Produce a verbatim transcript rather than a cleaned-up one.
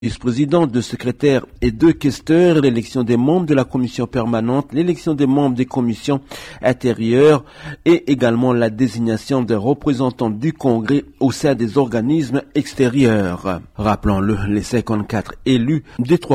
vice-président, deux secrétaires et deux questeurs, l'élection des membres de la commission permanente, l'élection des membres des commissions intérieures et également la désignation des représentants du Congrès au sein des organismes extérieurs. Rappelons-le, les cinquante-quatre élus des trois